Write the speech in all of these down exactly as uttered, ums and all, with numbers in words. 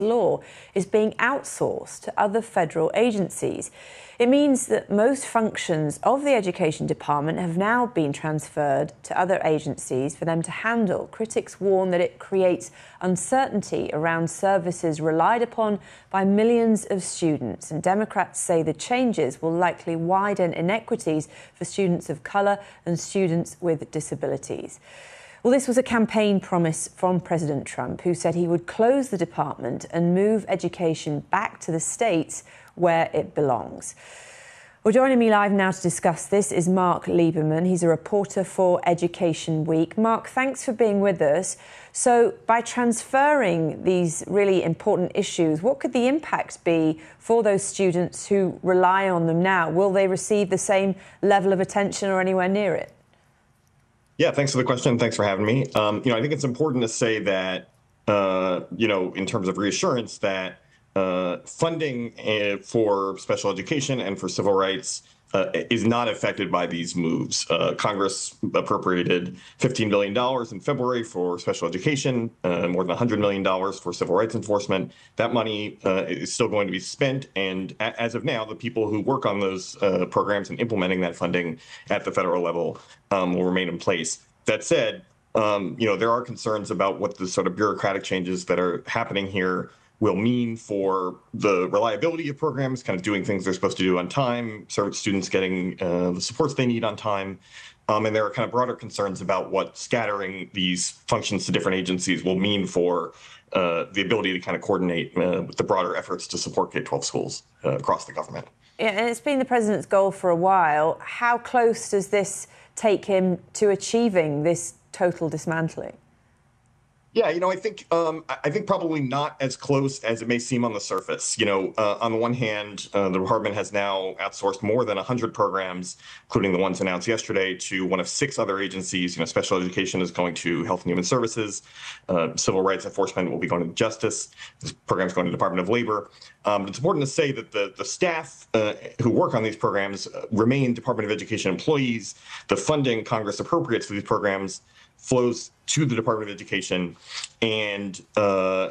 law is being outsourced to other federal agencies. It means that most functions of the Education Department have now been transferred to other agencies for them to handle. Critics warn that it creates uncertainty around services relied upon by millions of students. And Democrats say the changes will likely widen inequities for students of colour and students with disabilities. Well, this was a campaign promise from President Trump, who said he would close the department and move education back to the states where it belongs. Well, joining me live now to discuss this is Mark Lieberman. He's a reporter for Education Week. Mark, thanks for being with us. So by transferring these really important issues, what could the impact be for those students who rely on them now? Will they receive the same level of attention or anywhere near it? Yeah, thanks for the question. Thanks for having me. Um, you know, I think it's important to say that, uh, you know, in terms of reassurance, that uh, funding uh, for special education and for civil rights uh, is not affected by these moves. Uh, Congress appropriated fifteen billion dollars in February for special education, uh, more than one hundred million dollars for civil rights enforcement. That money uh, is still going to be spent. And a- as of now, the people who work on those uh, programs and implementing that funding at the federal level um, will remain in place. That said, um, you know, there are concerns about what the sort of bureaucratic changes that are happening here will mean for the reliability of programs, kind of doing things they're supposed to do on time, serve students getting uh, the supports they need on time. Um, and there are kind of broader concerns about what scattering these functions to different agencies will mean for uh, the ability to kind of coordinate uh, with the broader efforts to support K twelve schools uh, across the government. Yeah, and it's been the president's goal for a while. How close does this take him to achieving this total dismantling? Yeah, you know, I think um, I think probably not as close as it may seem on the surface. You know, uh, on the one hand, uh, the department has now outsourced more than one hundred programs, including the ones announced yesterday, to one of six other agencies. You know, special education is going to Health and Human Services. Uh, civil rights enforcement will be going to Justice. This program is going to the Department of Labor. Um, it's important to say that the, the staff uh, who work on these programs uh, remain Department of Education employees. The funding Congress appropriates for these programs flows to the Department of Education, and uh,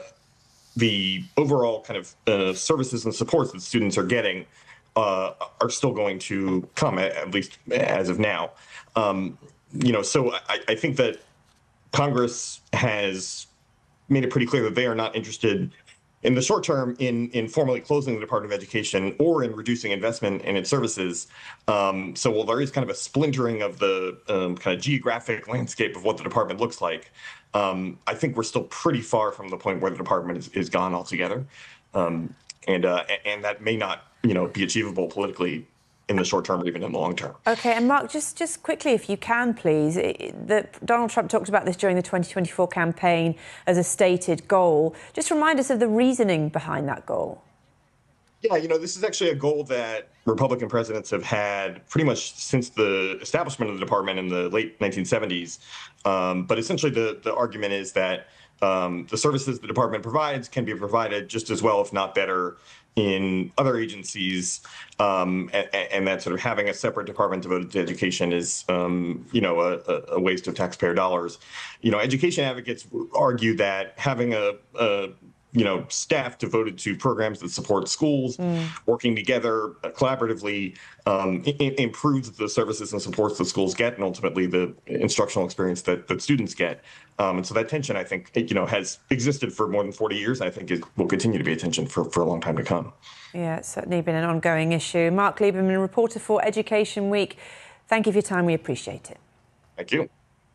the overall kind of uh, services and supports that students are getting uh, are still going to come, at least as of now. Um, you know, so I, I think that Congress has made it pretty clear that they are not interested in the short term in, in formally closing the Department of Education or in reducing investment in its services. Um, so while there is kind of a splintering of the um, kind of geographic landscape of what the department looks like, um, I think we're still pretty far from the point where the department is, is gone altogether. Um, and uh, and that may not, you know, be achievable politically in the short term or even in the long term. OK, and Mark, just, just quickly, if you can, please, the, Donald Trump talked about this during the twenty twenty-four campaign as a stated goal. Just remind us of the reasoning behind that goal. Yeah, you know, this is actually a goal that Republican presidents have had pretty much since the establishment of the department in the late nineteen seventies. Um, but essentially, the, the argument is that um, the services the department provides can be provided just as well, if not better, in other agencies, um, and, and that sort of having a separate department devoted to education is, um, you know, a, a waste of taxpayer dollars. You know, education advocates argue that having a, a you know, staff devoted to programs that support schools, mm. working together collaboratively, um, I- improves the services and supports that schools get, and ultimately the instructional experience that, that students get. Um, and so that tension, I think, you know, has existed for more than forty years. I think it will continue to be a tension for, for a long time to come. Yeah, it's certainly been an ongoing issue. Mark Lieberman, reporter for Education Week. Thank you for your time. We appreciate it. Thank you.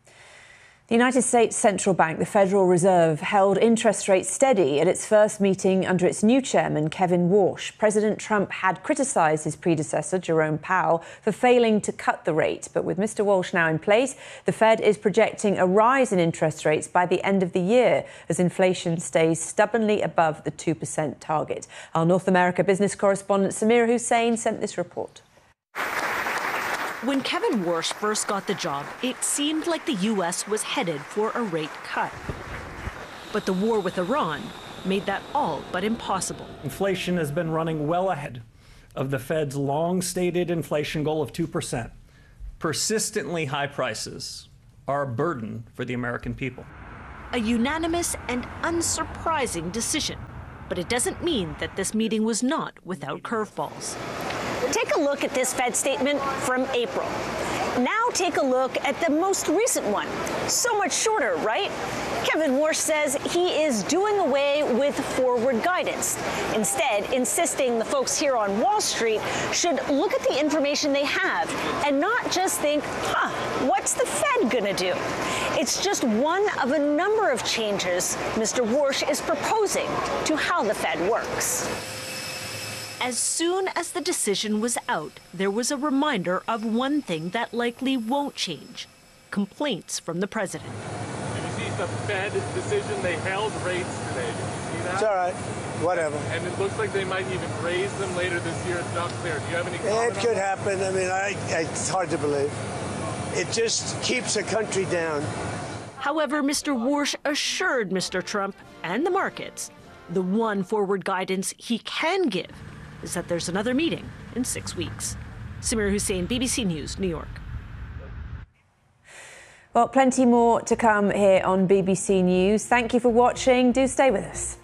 The United States Central Bank, the Federal Reserve, held interest rates steady at its first meeting under its new chairman, Kevin Warsh. President Trump had criticised his predecessor, Jerome Powell, for failing to cut the rate. But with Mister Walsh now in place, the Fed is projecting a rise in interest rates by the end of the year as inflation stays stubbornly above the two percent target. Our North America business correspondent Samira Hussein sent this report. When Kevin Warsh first got the job, it seemed like the U S was headed for a rate cut. But the war with Iran made that all but impossible. Inflation has been running well ahead of the Fed's long-stated inflation goal of two percent. Persistently high prices are a burden for the American people. A unanimous and unsurprising decision. But it doesn't mean that this meeting was not without curveballs. Take a look at this Fed statement from April. Now take a look at the most recent one. So much shorter, right? Kevin Warsh says he is doing away with forward guidance, instead insisting the folks here on Wall Street should look at the information they have and not just think, huh, what's the Fed gonna do? It's just one of a number of changes Mister Warsh is proposing to how the Fed works. As soon as the decision was out, there was a reminder of one thing that likely won't change: complaints from the president. Did you see the Fed decision? They held rates today. Did you see that? It's all right. Whatever. And it looks like they might even raise them later this year. It's not clear. Do you have any comment? It could happen. I mean, I, it's hard to believe. It just keeps the country down. However, Mister Warsh assured Mister Trump and the markets the one forward guidance he can give is that there's another meeting in six weeks. Samira Hussein, B B C News, New York. Well, plenty more to come here on B B C News. Thank you for watching. Do stay with us.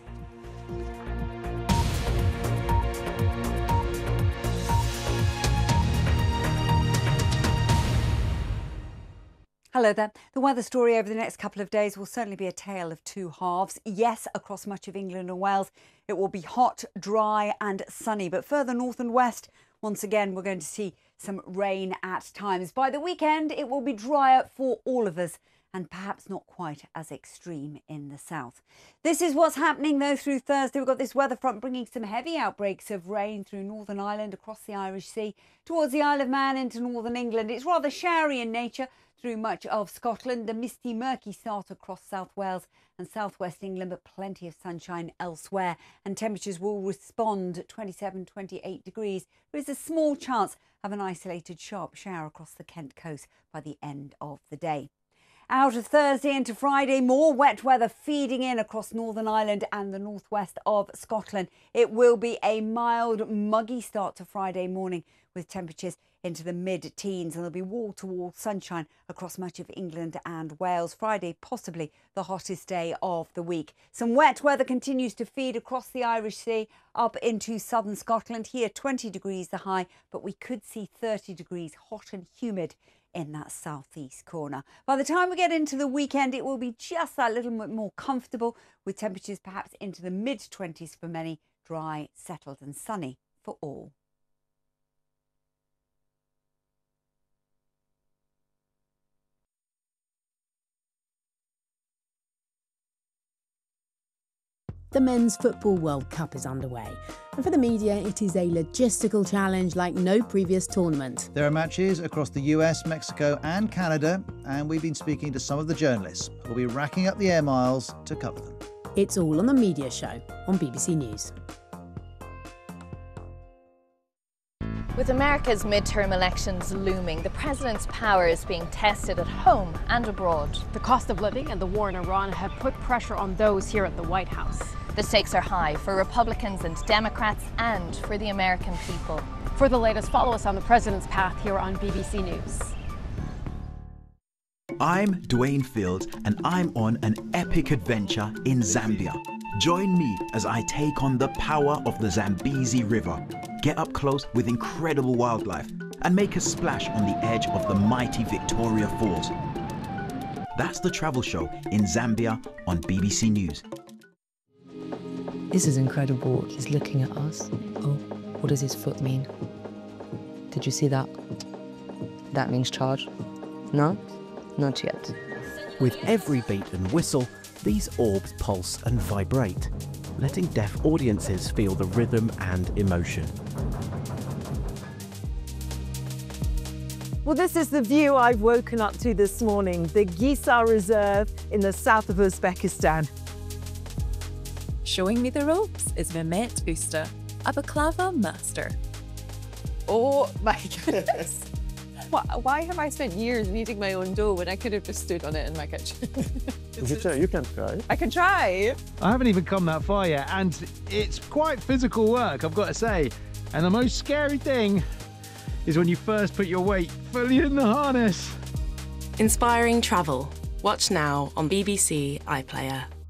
Hello there. The weather story over the next couple of days will certainly be a tale of two halves. Yes, across much of England and Wales, it will be hot, dry and sunny. But further north and west, once again, we're going to see some rain at times. By the weekend, it will be drier for all of us and perhaps not quite as extreme in the south. This is what's happening, though, through Thursday. We've got this weather front bringing some heavy outbreaks of rain through Northern Ireland, across the Irish Sea, towards the Isle of Man into northern England. It's rather showery in nature through much of Scotland, a misty, murky start across South Wales and southwest England, but plenty of sunshine elsewhere. And temperatures will respond twenty-seven, twenty-eight degrees. There is a small chance of an isolated sharp shower across the Kent coast by the end of the day. Out of Thursday into Friday, more wet weather feeding in across Northern Ireland and the northwest of Scotland. It will be a mild, muggy start to Friday morning with temperatures into the mid-teens, and there'll be wall-to-wall sunshine across much of England and Wales. Friday, possibly the hottest day of the week. Some wet weather continues to feed across the Irish Sea up into southern Scotland. Here, twenty degrees the high, but we could see thirty degrees hot and humid in that southeast corner. By the time we get into the weekend, it will be just that little bit more comfortable, with temperatures perhaps into the mid-twenties for many, dry, settled and sunny for all. The Men's Football World Cup is underway, and for the media it is a logistical challenge like no previous tournament. There are matches across the U S, Mexico and Canada, and we've been speaking to some of the journalists who'll be racking up the air miles to cover them. It's all on the media show on B B C News. With America's midterm elections looming, the president's power is being tested at home and abroad. The cost of living and the war in Iran have put pressure on those here at the White House. The stakes are high for Republicans and Democrats and for the American people. For the latest, follow us on the president's path here on B B C News. I'm Dwayne Fields and I'm on an epic adventure in Zambia. Join me as I take on the power of the Zambezi River, get up close with incredible wildlife, and make a splash on the edge of the mighty Victoria Falls. That's the travel show in Zambia on B B C News. This is incredible. He's looking at us. Oh, what does his foot mean? Did you see that? That means charge. No? Not yet. With every beat and whistle, these orbs pulse and vibrate, letting deaf audiences feel the rhythm and emotion. Well, this is the view I've woken up to this morning, the Gisar Reserve in the south of Uzbekistan. Showing me the ropes is Mehmet Usta, a baklava master. Oh my goodness. Why have I spent years kneading my own dough when I could have just stood on it in my kitchen? You can try, you can try. I can try. I haven't even come that far yet, and it's quite physical work, I've got to say. And the most scary thing is when you first put your weight fully in the harness. Inspiring travel. Watch now on B B C iPlayer.